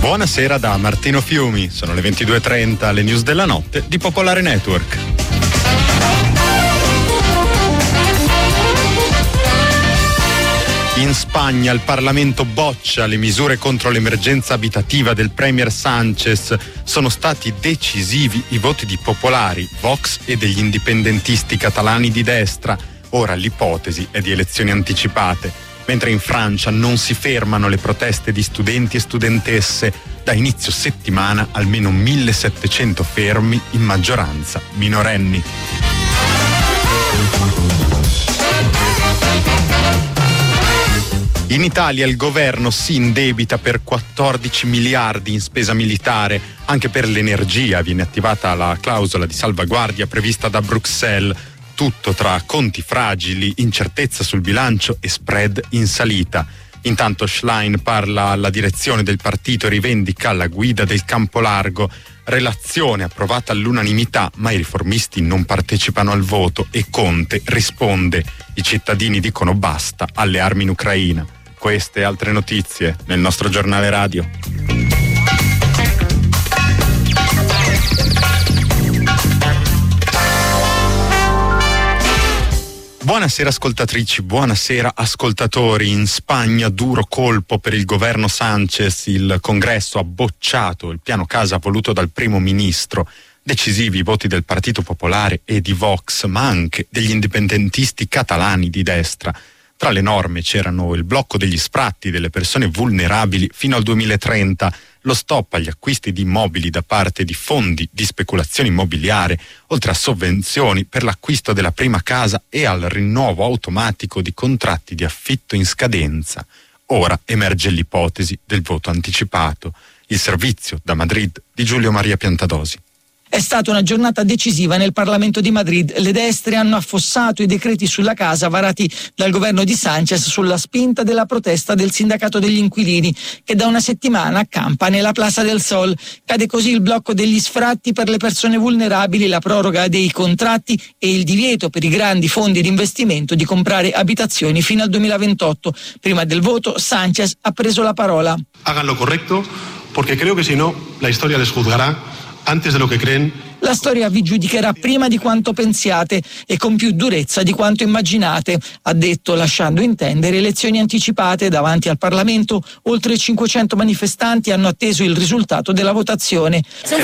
Buonasera da Martino Fiumi, sono le 22:30, le news della notte di Popolare Network. In Spagna il Parlamento boccia le misure contro l'emergenza abitativa del Premier Sánchez. Sono stati decisivi i voti di popolari, Vox e degli indipendentisti catalani di destra. Ora l'ipotesi è di elezioni anticipate. Mentre in Francia non si fermano le proteste di studenti e studentesse, da inizio settimana almeno 1700 fermi, in maggioranza minorenni. In Italia il governo si indebita per 14 miliardi in spesa militare. Anche per l'energia viene attivata la clausola di salvaguardia prevista da Bruxelles. Tutto tra conti fragili, incertezza sul bilancio e spread in salita. Intanto Schlein parla alla direzione del partito e rivendica la guida del campo largo. Relazione approvata all'unanimità, ma i riformisti non partecipano al voto e Conte risponde. I cittadini dicono basta alle armi in Ucraina. Queste e altre notizie nel nostro giornale radio. Buonasera ascoltatrici, buonasera ascoltatori. In Spagna duro colpo per il governo Sánchez. Il Congresso ha bocciato il piano casa voluto dal primo ministro. Decisivi i voti del Partito Popolare e di Vox, ma anche degli indipendentisti catalani di destra. Tra le norme c'erano il blocco degli sfratti delle persone vulnerabili fino al 2030, lo stop agli acquisti di immobili da parte di fondi di speculazione immobiliare, oltre a sovvenzioni per l'acquisto della prima casa e al rinnovo automatico di contratti di affitto in scadenza. Ora emerge l'ipotesi del voto anticipato. Il servizio da Madrid di Giulio Maria Piantadosi. È stata una giornata decisiva nel Parlamento di Madrid. Le destre hanno affossato i decreti sulla casa varati dal governo di Sánchez sulla spinta della protesta del sindacato degli inquilini, che da una settimana accampa nella Plaza del Sol. Cade così il blocco degli sfratti per le persone vulnerabili, la proroga dei contratti e il divieto per i grandi fondi di investimento di comprare abitazioni fino al 2028. Prima del voto Sánchez ha preso la parola. Hagan lo correcto, porque creo que si no la historia les juzgará antes de lo que creen. La storia vi giudicherà prima di quanto pensiate e con più durezza di quanto immaginate, ha detto, lasciando intendere elezioni anticipate davanti al Parlamento. Oltre 500 manifestanti hanno atteso il risultato della votazione.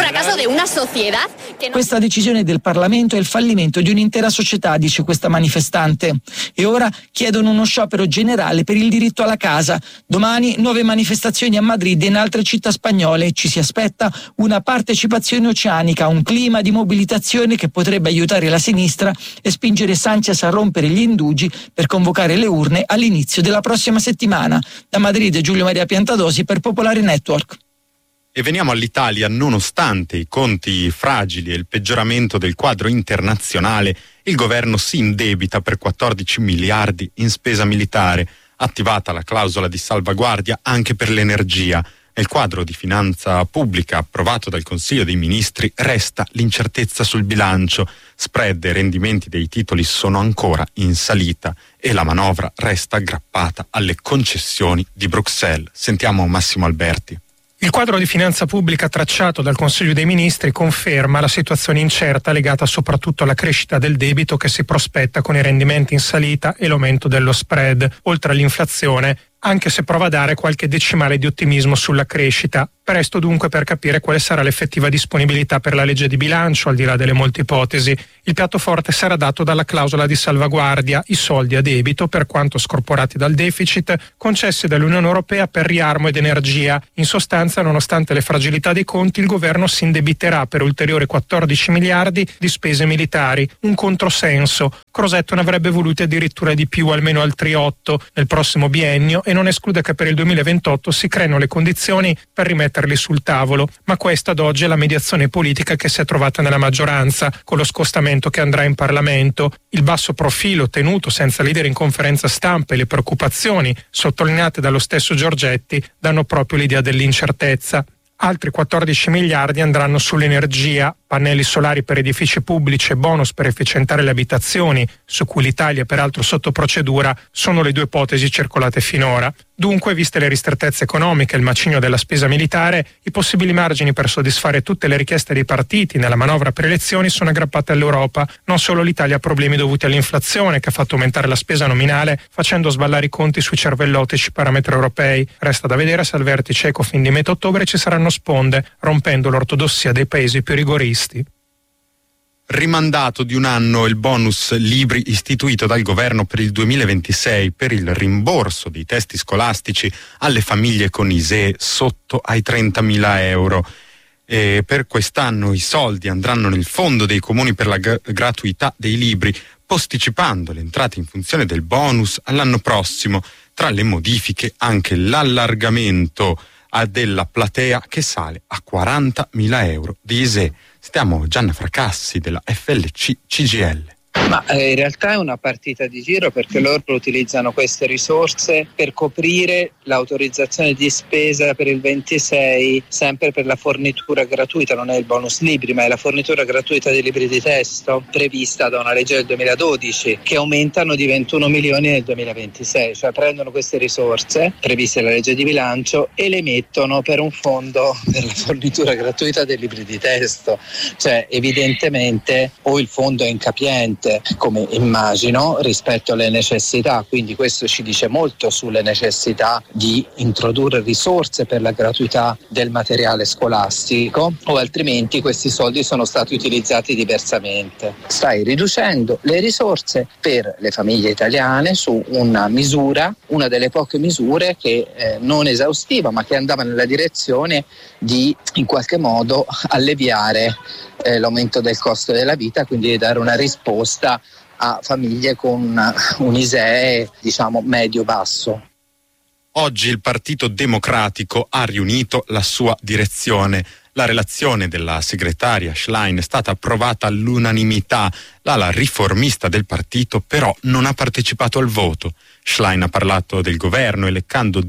Questa decisione del Parlamento è il fallimento di un'intera società, dice questa manifestante. E ora chiedono uno sciopero generale per il diritto alla casa. Domani nuove manifestazioni a Madrid e in altre città spagnole. Ci si aspetta una partecipazione oceanica, un clima di mobilitazione che potrebbe aiutare la sinistra e spingere Sánchez a rompere gli indugi per convocare le urne all'inizio della prossima settimana. Da Madrid Giulio Maria Piantadosi per Popolare Network. E veniamo all'Italia. Nonostante i conti fragili e il peggioramento del quadro internazionale, il governo si indebita per 14 miliardi in spesa militare, attivata la clausola di salvaguardia anche per l'energia. Nel quadro di finanza pubblica approvato dal Consiglio dei Ministri resta l'incertezza sul bilancio, spread e rendimenti dei titoli sono ancora in salita e la manovra resta aggrappata alle concessioni di Bruxelles. Sentiamo Massimo Alberti. Il quadro di finanza pubblica tracciato dal Consiglio dei Ministri conferma la situazione incerta legata soprattutto alla crescita del debito che si prospetta con i rendimenti in salita e l'aumento dello spread, oltre all'inflazione, anche se prova a dare qualche decimale di ottimismo sulla crescita. Presto dunque per capire quale sarà l'effettiva disponibilità per la legge di bilancio, al di là delle molte ipotesi. Il piatto forte sarà dato dalla clausola di salvaguardia, i soldi a debito, per quanto scorporati dal deficit, concessi dall'Unione Europea per riarmo ed energia. In sostanza, nonostante le fragilità dei conti, il governo si indebiterà per ulteriori 14 miliardi di spese militari, un controsenso. Crosetto ne avrebbe voluti addirittura di più, almeno altri 8 nel prossimo biennio, e non esclude che per il 2028 si creino le condizioni per rimetterli sul tavolo, ma questa ad oggi è la mediazione politica che si è trovata nella maggioranza, con lo scostamento che andrà in Parlamento. Il basso profilo tenuto senza leader in conferenza stampa e le preoccupazioni sottolineate dallo stesso Giorgetti danno proprio l'idea dell'incertezza. Altri 14 miliardi andranno sull'energia, Pannelli solari per edifici pubblici e bonus per efficientare le abitazioni, su cui l'Italia è peraltro sotto procedura, sono le due ipotesi circolate finora. Dunque, viste le ristrettezze economiche e il macigno della spesa militare, i possibili margini per soddisfare tutte le richieste dei partiti nella manovra per elezioni sono aggrappate all'Europa. Non solo l'Italia ha problemi dovuti all'inflazione, che ha fatto aumentare la spesa nominale, facendo sballare i conti sui cervellotici parametri europei. Resta da vedere se al vertice Ecofin di metà ottobre ci saranno sponde, rompendo l'ortodossia dei paesi più rigoristi. Rimandato di un anno il bonus libri istituito dal governo per il 2026 per il rimborso dei testi scolastici alle famiglie con ISEE sotto ai 30.000 euro. E per quest'anno i soldi andranno nel fondo dei comuni per la gratuità dei libri, posticipando l'entrata in funzione del bonus all'anno prossimo. Tra le modifiche anche l'allargamento della platea che sale a 40.000 euro di ISEE. Stiamo Gianna Fracassi della FLC CGIL. Ma in realtà è una partita di giro, perché loro utilizzano queste risorse per coprire l'autorizzazione di spesa per il 26, sempre per la fornitura gratuita, non è il bonus libri ma è la fornitura gratuita dei libri di testo prevista da una legge del 2012, che aumentano di 21 milioni nel 2026, cioè prendono queste risorse previste dalla legge di bilancio e le mettono per un fondo per la fornitura gratuita dei libri di testo. Cioè evidentemente o il fondo è incapiente, come immagino, rispetto alle necessità, quindi questo ci dice molto sulle necessità di introdurre risorse per la gratuità del materiale scolastico, o altrimenti questi soldi sono stati utilizzati diversamente. Stai riducendo le risorse per le famiglie italiane su una misura, una delle poche misure che non esaustiva ma che andava nella direzione di in qualche modo alleviare l'aumento del costo della vita, quindi di dare una risposta a famiglie con un ISEE diciamo medio-basso. Oggi il Partito Democratico ha riunito la sua direzione. La relazione della segretaria Schlein è stata approvata all'unanimità. L'ala riformista del partito però non ha partecipato al voto. Schlein ha parlato del governo elencando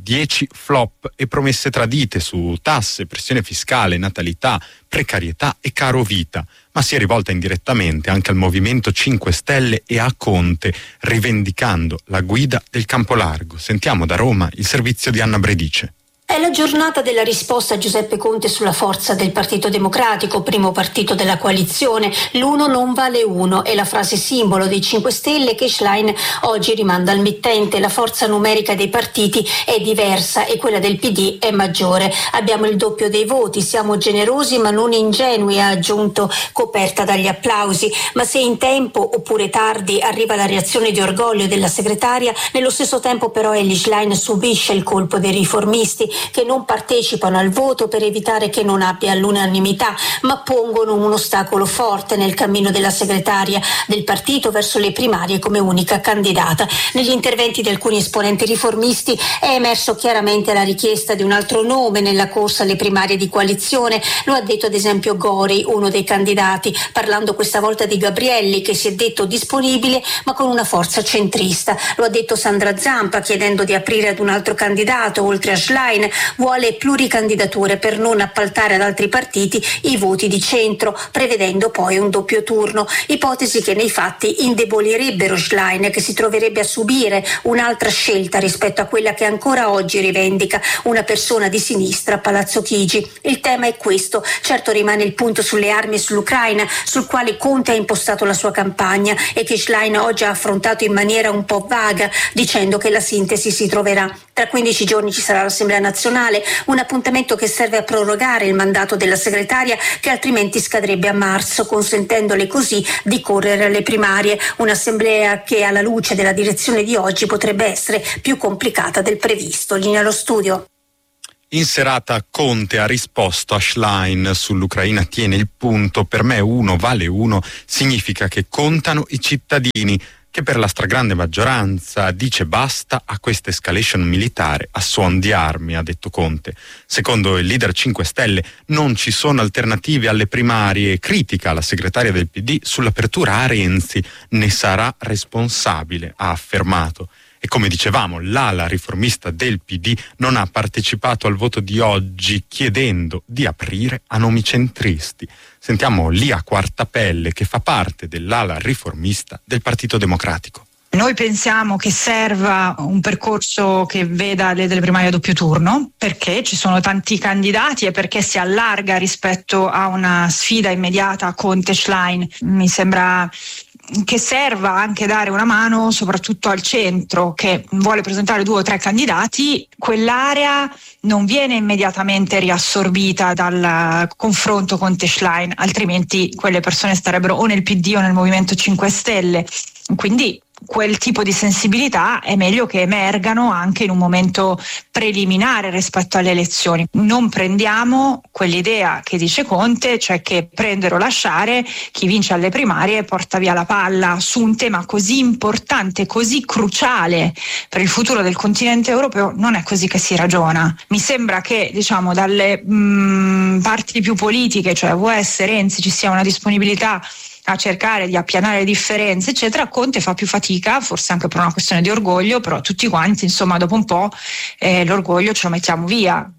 10 flop e promesse tradite su tasse, pressione fiscale, natalità, precarietà e caro vita, ma si è rivolta indirettamente anche al Movimento 5 Stelle e a Conte, rivendicando la guida del campo largo. Sentiamo da Roma il servizio di Anna Bredice. È la giornata della risposta a Giuseppe Conte sulla forza del Partito Democratico, primo partito della coalizione. L'uno non vale uno è la frase simbolo dei 5 Stelle che Schlein oggi rimanda al mittente. La forza numerica dei partiti è diversa e quella del PD è maggiore. Abbiamo il doppio dei voti, siamo generosi ma non ingenui, ha aggiunto, coperta dagli applausi. Ma se in tempo oppure tardi arriva la reazione di orgoglio della segretaria, nello stesso tempo però Elly Schlein subisce il colpo dei riformisti, che non partecipano al voto per evitare che non abbia l'unanimità, ma pongono un ostacolo forte nel cammino della segretaria del partito verso le primarie come unica candidata. Negli interventi di alcuni esponenti riformisti è emerso chiaramente la richiesta di un altro nome nella corsa alle primarie di coalizione. Lo ha detto ad esempio Gori, uno dei candidati, parlando questa volta di Gabrielli, che si è detto disponibile ma con una forza centrista. Lo ha detto Sandra Zampa, chiedendo di aprire ad un altro candidato oltre a Schlein. Vuole pluricandidature per non appaltare ad altri partiti i voti di centro, prevedendo poi un doppio turno, ipotesi che nei fatti indebolirebbero Schlein, che si troverebbe a subire un'altra scelta rispetto a quella che ancora oggi rivendica, una persona di sinistra a Palazzo Chigi. Il tema è questo. Certo rimane il punto sulle armi e sull'Ucraina, sul quale Conte ha impostato la sua campagna e che Schlein oggi ha affrontato in maniera un po' vaga, dicendo che la sintesi si troverà. Tra 15 giorni ci sarà l'Assemblea nazionale, un appuntamento che serve a prorogare il mandato della segretaria, che altrimenti scadrebbe a marzo, consentendole così di correre alle primarie. Un'assemblea che alla luce della direzione di oggi potrebbe essere più complicata del previsto. Linea allo studio. In serata Conte ha risposto a Schlein sull'Ucraina, tiene il punto, per me uno vale uno, significa che contano i cittadini, che per la stragrande maggioranza dice basta a questa escalation militare a suon di armi, ha detto Conte. Secondo il leader 5 Stelle non ci sono alternative alle primarie, critica la segretaria del PD sull'apertura a Renzi, ne sarà responsabile, ha affermato. E come dicevamo, l'ala riformista del PD non ha partecipato al voto di oggi, chiedendo di aprire a nomi centristi. Sentiamo Lia Quartapelle, che fa parte dell'ala riformista del Partito Democratico. Noi pensiamo che serva un percorso che veda le delle primarie a doppio turno, perché ci sono tanti candidati e perché si allarga rispetto a una sfida immediata Conte-Schlein. Mi sembra che serva anche dare una mano soprattutto al centro, che vuole presentare 2 o 3 candidati. Quell'area non viene immediatamente riassorbita dal confronto con Conte-Schlein, altrimenti quelle persone starebbero o nel PD o nel Movimento 5 Stelle. Quindi quel tipo di sensibilità è meglio che emergano anche in un momento preliminare rispetto alle elezioni. Non prendiamo quell'idea che dice Conte, cioè che prendere o lasciare, chi vince alle primarie porta via la palla su un tema così importante, così cruciale per il futuro del continente europeo. Non è così che si ragiona. Mi sembra che, diciamo, dalle parti più politiche, cioè VS, Renzi, ci sia una disponibilità a cercare di appianare le differenze, eccetera. Conte fa più fatica, forse anche per una questione di orgoglio, però tutti quanti, insomma, dopo un po' l'orgoglio ce lo mettiamo via.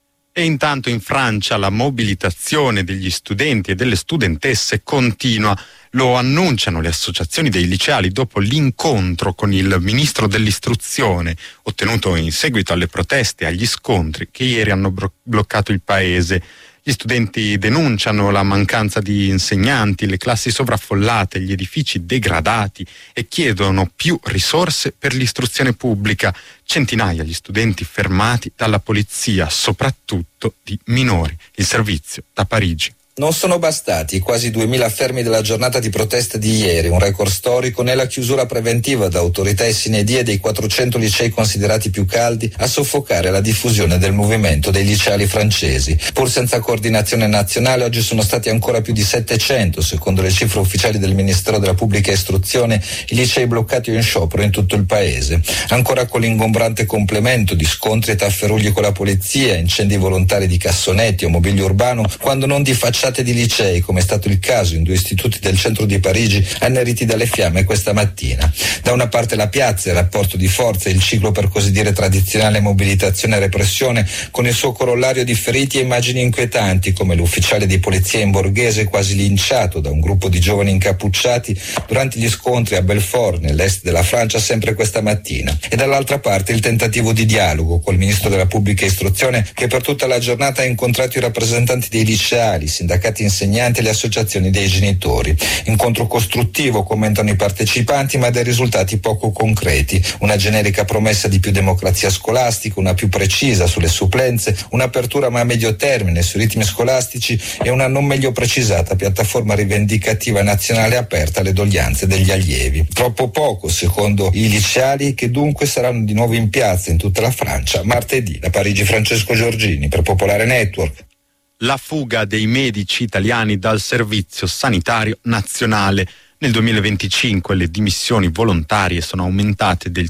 E intanto in Francia la mobilitazione degli studenti e delle studentesse continua. Lo annunciano le associazioni dei liceali dopo l'incontro con il ministro dell'istruzione, ottenuto in seguito alle proteste e agli scontri che ieri hanno bloccato il paese. Gli studenti denunciano la mancanza di insegnanti, le classi sovraffollate, gli edifici degradati e chiedono più risorse per l'istruzione pubblica. Centinaia gli studenti fermati dalla polizia, soprattutto di minori. Il servizio da Parigi. Non sono bastati i quasi 2000 fermi della giornata di protesta di ieri, un record storico, né la chiusura preventiva da autorità e sine die dei 400 licei considerati più caldi a soffocare la diffusione del movimento dei liceali francesi. Pur senza coordinazione nazionale, oggi sono stati ancora più di 700, secondo le cifre ufficiali del Ministero della Pubblica Istruzione, i licei bloccati o in sciopero in tutto il paese. Ancora con l'ingombrante complemento di scontri e tafferugli con la polizia, incendi volontari di cassonetti o mobilio urbano, quando non di facciate di licei, come è stato il caso in 2 istituti del centro di Parigi anneriti dalle fiamme questa mattina. Da una parte la piazza, il rapporto di forza, il ciclo per così dire tradizionale mobilitazione e repressione, con il suo corollario di feriti e immagini inquietanti, come l'ufficiale di polizia in borghese quasi linciato da un gruppo di giovani incappucciati durante gli scontri a Belfort, nell'est della Francia, sempre questa mattina. E dall'altra parte il tentativo di dialogo col ministro della Pubblica Istruzione, che per tutta la giornata ha incontrato i rappresentanti dei liceali, sindacati insegnanti e le associazioni dei genitori. Incontro costruttivo, commentano i partecipanti, ma dai risultati poco concreti. Una generica promessa di più democrazia scolastica, una più precisa sulle supplenze, un'apertura ma a medio termine sui ritmi scolastici e una non meglio precisata piattaforma rivendicativa nazionale aperta alle doglianze degli allievi. Troppo poco, secondo i liceali, che dunque saranno di nuovo in piazza in tutta la Francia martedì. Da Parigi Francesco Giorgini per Popolare Network. La fuga dei medici italiani dal Servizio Sanitario Nazionale. Nel 2025 le dimissioni volontarie sono aumentate del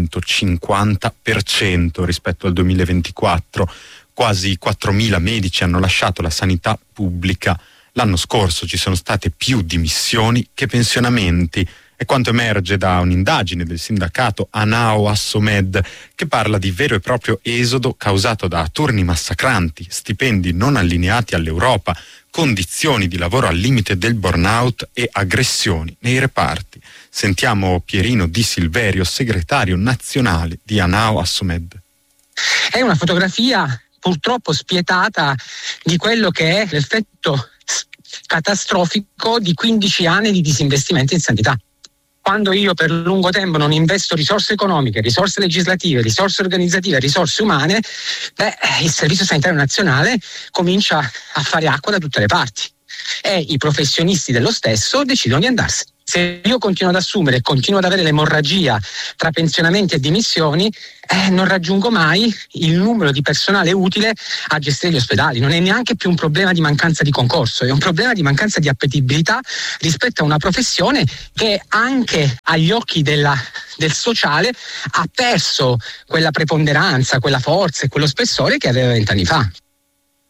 150% rispetto al 2024. Quasi 4.000 medici hanno lasciato la sanità pubblica. L'anno scorso ci sono state più dimissioni che pensionamenti. È quanto emerge da un'indagine del sindacato Anao Assomed, che parla di vero e proprio esodo causato da turni massacranti, stipendi non allineati all'Europa, condizioni di lavoro al limite del burnout e aggressioni nei reparti. Sentiamo Pierino Di Silverio, segretario nazionale di Anao Assomed. È una fotografia purtroppo spietata di quello che è l'effetto catastrofico di 15 anni di disinvestimento in sanità. Quando io per lungo tempo non investo risorse economiche, risorse legislative, risorse organizzative, risorse umane, il Servizio Sanitario Nazionale comincia a fare acqua da tutte le parti e i professionisti dello stesso decidono di andarsene. Se io continuo ad assumere e continuo ad avere l'emorragia tra pensionamenti e dimissioni, non raggiungo mai il numero di personale utile a gestire gli ospedali. Non è neanche più un problema di mancanza di concorso, è un problema di mancanza di appetibilità rispetto a una professione che anche agli occhi del sociale ha perso quella preponderanza, quella forza e quello spessore che aveva 20 anni fa.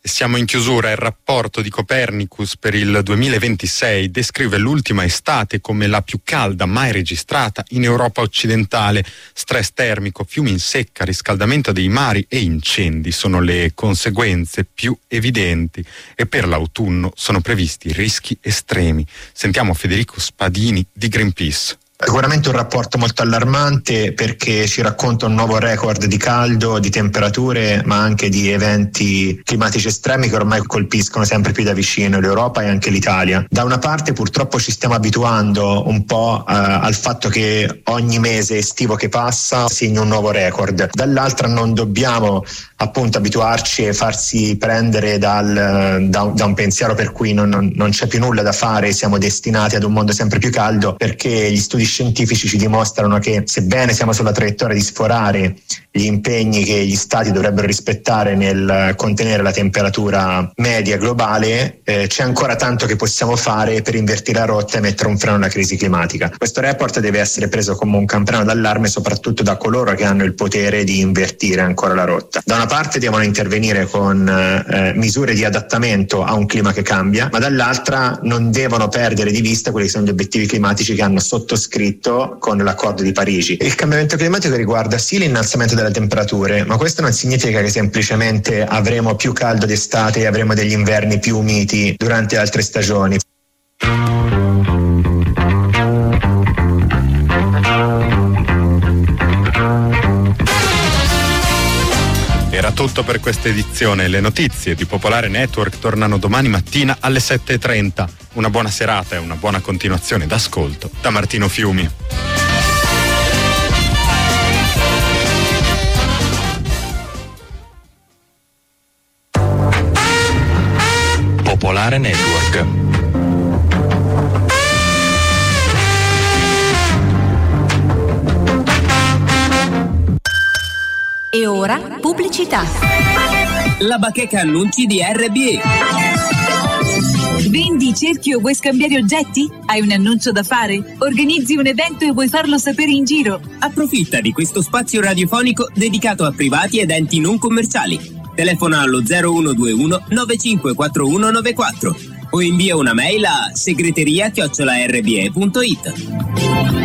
E siamo in chiusura. Il rapporto di Copernicus per il 2026 descrive l'ultima estate come la più calda mai registrata in Europa occidentale. Stress termico, fiumi in secca, riscaldamento dei mari e incendi sono le conseguenze più evidenti, e per l'autunno sono previsti rischi estremi. Sentiamo Federico Spadini di Greenpeace. Sicuramente un rapporto molto allarmante, perché ci racconta un nuovo record di caldo, di temperature, ma anche di eventi climatici estremi che ormai colpiscono sempre più da vicino l'Europa e anche l'Italia. Da una parte purtroppo ci stiamo abituando un po' al fatto che ogni mese estivo che passa segna un nuovo record, dall'altra non dobbiamo appunto abituarci e farsi prendere da un pensiero per cui non c'è più nulla da fare, siamo destinati ad un mondo sempre più caldo, perché gli studi scientifici ci dimostrano che, sebbene siamo sulla traiettoria di sforare gli impegni che gli stati dovrebbero rispettare nel contenere la temperatura media globale, c'è ancora tanto che possiamo fare per invertire la rotta e mettere un freno alla crisi climatica. Questo report deve essere preso come un campanello d'allarme soprattutto da coloro che hanno il potere di invertire ancora la rotta. Da una parte devono intervenire con misure di adattamento a un clima che cambia, ma dall'altra non devono perdere di vista quelli che sono gli obiettivi climatici che hanno sottoscritto con l'accordo di Parigi. Il cambiamento climatico riguarda sì l'innalzamento delle temperature, ma questo non significa che semplicemente avremo più caldo d'estate e avremo degli inverni più miti durante altre stagioni. Era tutto per questa edizione. Le notizie di Popolare Network tornano domani mattina alle 7:30. Una buona serata e una buona continuazione d'ascolto da Martino Fiumi. Popolare Network. E ora pubblicità. La bacheca annunci di RBE. Vendi, cerchi o vuoi scambiare oggetti? Hai un annuncio da fare? Organizzi un evento e vuoi farlo sapere in giro? Approfitta di questo spazio radiofonico dedicato a privati ed enti non commerciali. Telefona allo 0121 954194 o invia una mail a segreteria@rbe.it.